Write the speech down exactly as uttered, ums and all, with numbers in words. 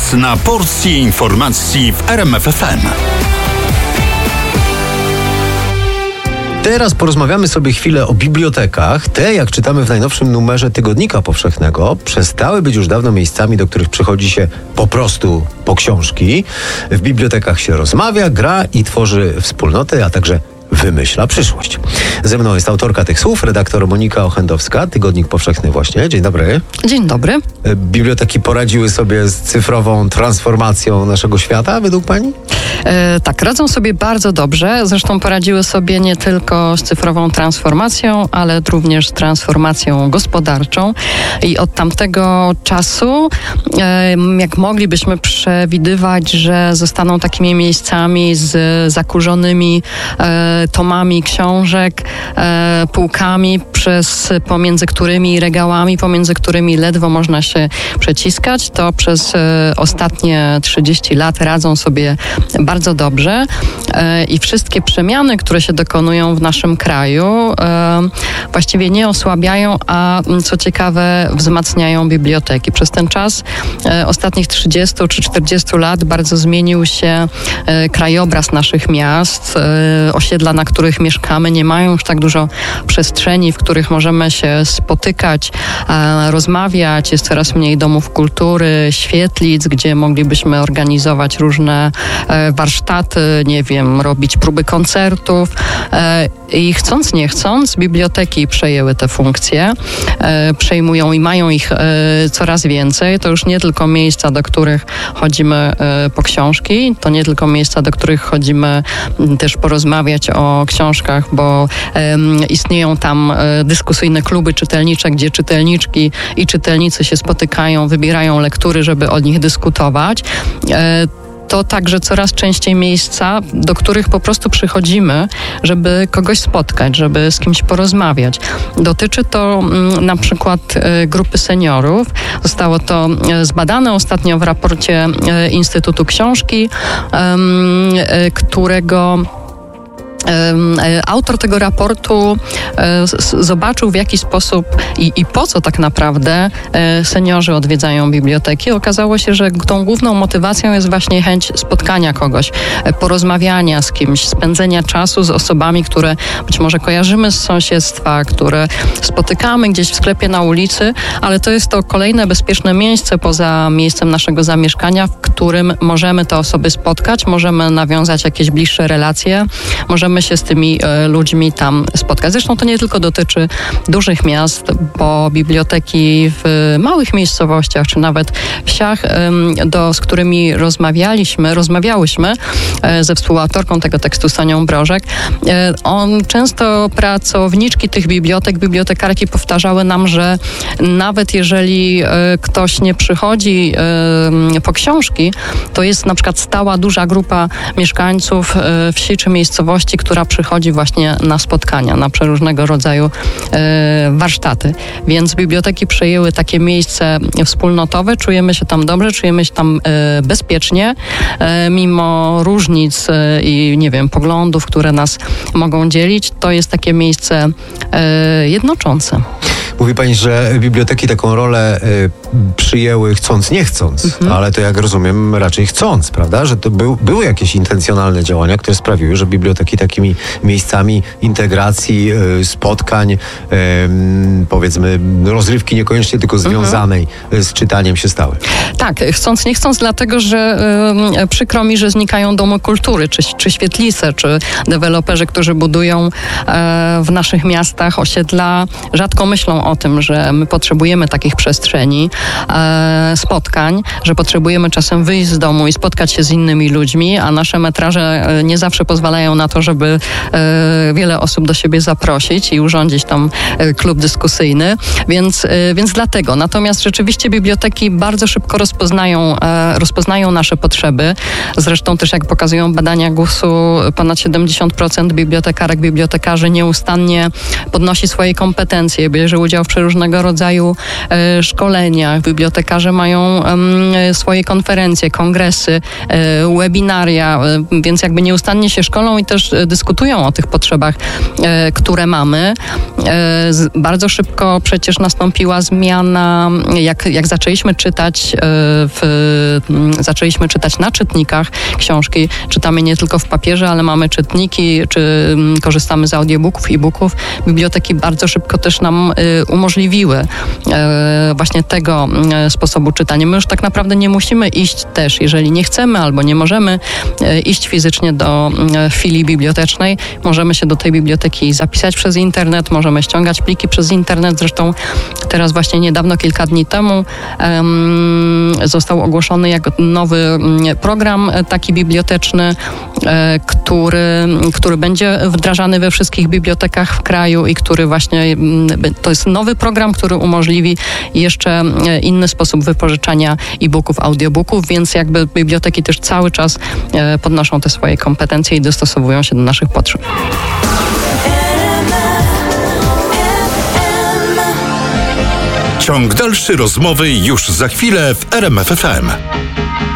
Czas na porcję informacji w R M F F M. Teraz porozmawiamy sobie chwilę o bibliotekach. Te, jak czytamy w najnowszym numerze Tygodnika Powszechnego, przestały być już dawno miejscami, do których przychodzi się po prostu po książki. W bibliotekach się rozmawia, gra i tworzy wspólnoty, a także wymyśla przyszłość. Ze mną jest autorka tych słów, redaktor Monika Ochendowska, Tygodnik Powszechny właśnie. Dzień dobry. Dzień dobry. Biblioteki poradziły sobie z cyfrową transformacją naszego świata, według pani? E, tak, radzą sobie bardzo dobrze. Zresztą poradziły sobie nie tylko z cyfrową transformacją, ale również z transformacją gospodarczą. I od tamtego czasu, e, jak moglibyśmy przewidywać, że zostaną takimi miejscami z zakurzonymi e, tomami książek, e, półkami, przez, pomiędzy którymi regałami, pomiędzy którymi ledwo można się przeciskać, to przez e, ostatnie trzydzieści lat radzą sobie bardzo dobrze e, i wszystkie przemiany, które się dokonują w naszym kraju, e, właściwie nie osłabiają, a co ciekawe wzmacniają biblioteki. Przez ten czas e, ostatnich trzydziestu czy czterdziestu lat bardzo zmienił się e, krajobraz naszych miast. E, osiedla, na których mieszkamy, nie mają już tak dużo przestrzeni, w których możemy się spotykać, e, rozmawiać. Jest coraz mniej domów kultury, świetlic, gdzie moglibyśmy organizować różne e, warsztaty, nie wiem, robić próby koncertów e, i chcąc, nie chcąc, biblioteki przejęły te funkcje, e, przejmują i mają ich e, coraz więcej. To już nie tylko miejsca, do których chodzimy e, po książki, to nie tylko miejsca, do których chodzimy m, też porozmawiać o książkach, bo e, istnieją tam e, dyskusyjne kluby czytelnicze, gdzie czytelniczki i czytelnicy się spotykają, wybierają lektury, żeby o nich dyskutować. E, to także coraz częściej miejsca, do których po prostu przychodzimy, żeby kogoś spotkać, żeby z kimś porozmawiać. Dotyczy to mm, na przykład y, grupy seniorów. Zostało to y, zbadane ostatnio w raporcie y, Instytutu Książki, y, y, którego autor tego raportu zobaczył, w jaki sposób i, i po co tak naprawdę seniorzy odwiedzają biblioteki. Okazało się, że tą główną motywacją jest właśnie chęć spotkania kogoś, porozmawiania z kimś, spędzenia czasu z osobami, które być może kojarzymy z sąsiedztwa, które spotykamy gdzieś w sklepie, na ulicy, ale to jest to kolejne bezpieczne miejsce poza miejscem naszego zamieszkania, w którym możemy te osoby spotkać, możemy nawiązać jakieś bliższe relacje, możemy się z tymi e, ludźmi tam spotkać. Zresztą to nie tylko dotyczy dużych miast, bo biblioteki w małych miejscowościach, czy nawet wsiach, e, do, z którymi rozmawialiśmy, rozmawiałyśmy e, ze współautorką tego tekstu, Sonią Brożek, e, on często pracowniczki tych bibliotek, bibliotekarki powtarzały nam, że nawet jeżeli e, ktoś nie przychodzi e, po książki, to jest na przykład stała, duża grupa mieszkańców e, wsi czy miejscowości, która przychodzi właśnie na spotkania, na przeróżnego rodzaju e, warsztaty. Więc biblioteki przejęły takie miejsce wspólnotowe, czujemy się tam dobrze, czujemy się tam e, bezpiecznie, e, mimo różnic e, i nie wiem, poglądów, które nas mogą dzielić, to jest takie miejsce e, jednoczące. Mówi pani, że biblioteki taką rolę y, przyjęły chcąc, nie chcąc, mhm. ale to jak rozumiem raczej chcąc, prawda? Że to był, były jakieś intencjonalne działania, które sprawiły, że biblioteki takimi miejscami integracji, y, spotkań, y, powiedzmy rozrywki niekoniecznie tylko związanej mhm. z czytaniem się stały. Tak, chcąc, nie chcąc, dlatego, że y, przykro mi, że znikają domy kultury, czy, czy świetlice, czy deweloperzy, którzy budują y, w naszych miastach osiedla, rzadko myślą o tym, że my potrzebujemy takich przestrzeni, e, spotkań, że potrzebujemy czasem wyjść z domu i spotkać się z innymi ludźmi, a nasze metraże e, nie zawsze pozwalają na to, żeby e, wiele osób do siebie zaprosić i urządzić tam e, klub dyskusyjny, więc, e, więc dlatego. Natomiast rzeczywiście biblioteki bardzo szybko rozpoznają, e, rozpoznają nasze potrzeby. Zresztą też, jak pokazują badania gusu, ponad siedemdziesiąt procent bibliotekarek, bibliotekarzy nieustannie podnosi swoje kompetencje, bierze udział udział w przeróżnego rodzaju e, szkoleniach. Bibliotekarze mają e, swoje konferencje, kongresy, e, webinaria, e, więc jakby nieustannie się szkolą i też e, dyskutują o tych potrzebach, e, które mamy. E, z, bardzo szybko przecież nastąpiła zmiana, jak, jak zaczęliśmy czytać, e, w, m, zaczęliśmy czytać na czytnikach książki. Czytamy nie tylko w papierze, ale mamy czytniki, czy m, korzystamy z audiobooków, e-booków. Biblioteki bardzo szybko też nam e, umożliwiły e, właśnie tego e, sposobu czytania. My już tak naprawdę nie musimy iść też, jeżeli nie chcemy albo nie możemy e, iść fizycznie do e, filii bibliotecznej. Możemy się do tej biblioteki zapisać przez internet, możemy ściągać pliki przez internet. Zresztą teraz właśnie niedawno, kilka dni temu um, został ogłoszony jako nowy program taki biblioteczny, e, który, który będzie wdrażany we wszystkich bibliotekach w kraju i który właśnie, to jest nowy program, który umożliwi jeszcze inny sposób wypożyczania e-booków, audiobooków, więc jakby biblioteki też cały czas e, podnoszą te swoje kompetencje i dostosowują się do naszych potrzeb. Ciąg dalszy rozmowy już za chwilę w R M F F M.